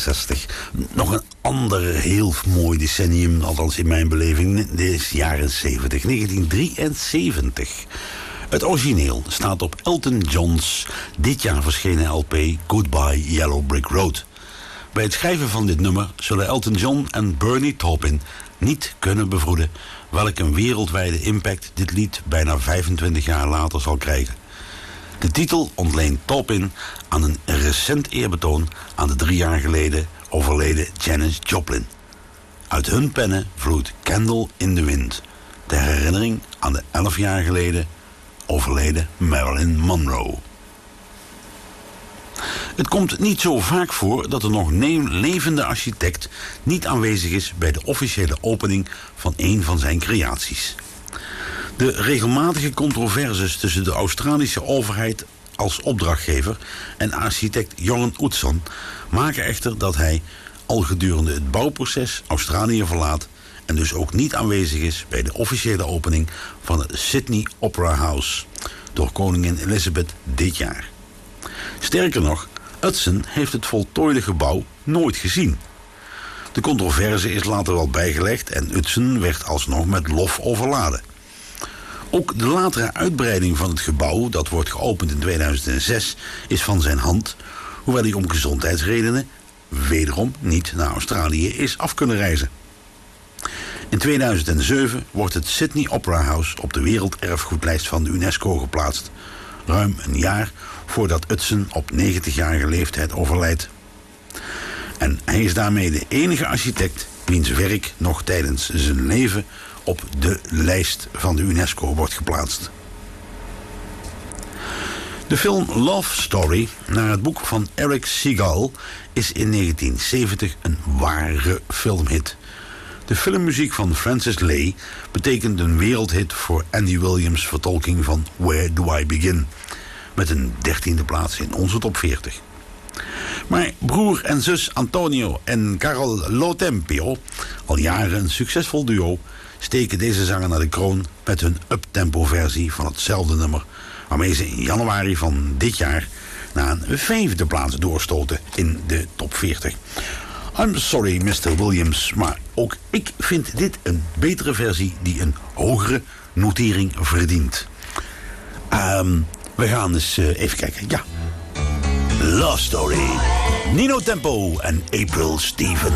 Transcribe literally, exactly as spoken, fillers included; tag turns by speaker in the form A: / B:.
A: zestig. Nog een ander heel mooi decennium, althans in mijn beleving, dit is jaren zeventig, negentien drieënzeventig. Het origineel staat op Elton John's dit jaar verschenen L P Goodbye Yellow Brick Road. Bij het schrijven van dit nummer zullen Elton John en Bernie Taupin niet kunnen bevroeden welk een wereldwijde impact dit lied bijna vijfentwintig jaar later zal krijgen. De titel ontleent Taupin aan een recent eerbetoon aan de drie jaar geleden overleden Janis Joplin. Uit hun pennen vloeit Candle in the Wind, ter herinnering aan de elf jaar geleden overleden Marilyn Monroe. Het komt niet zo vaak voor dat er nog een levende architect niet aanwezig is bij de officiële opening van een van zijn creaties. De regelmatige controverses tussen de Australische overheid als opdrachtgever en architect Jorn Utzon maken echter dat hij al gedurende het bouwproces Australië verlaat en dus ook niet aanwezig is bij de officiële opening van het Sydney Opera House door koningin Elizabeth dit jaar. Sterker nog, Utzon heeft het voltooide gebouw nooit gezien. De controverse is later wel bijgelegd en Utzon werd alsnog met lof overladen. Ook de latere uitbreiding van het gebouw, dat wordt geopend in tweeduizend zes, is van zijn hand, hoewel hij om gezondheidsredenen wederom niet naar Australië is af kunnen reizen. In tweeduizend zeven wordt het Sydney Opera House op de werelderfgoedlijst van de UNESCO geplaatst, ruim een jaar voordat Utzon op negentigjarige leeftijd overlijdt. En hij is daarmee de enige architect wiens werk nog tijdens zijn leven op de lijst van de UNESCO wordt geplaatst. De film Love Story, naar het boek van Eric Segal, is in negentien zeventig een ware filmhit. De filmmuziek van Francis Lai betekent een wereldhit voor Andy Williams' vertolking van Where Do I Begin, met een dertiende plaats in onze top veertig. Maar broer en zus Antonio en Carol Lotempio, al jaren een succesvol duo, steken deze zanger naar de kroon met hun uptempo versie van hetzelfde nummer, waarmee ze in januari van dit jaar naar een vijfde plaats doorstoten in de top veertig. I'm sorry, mister Williams, maar ook ik vind dit een betere versie die een hogere notering verdient. Um, we gaan eens uh, even kijken. Ja. Love Story. Nino Tempo en April Stephen.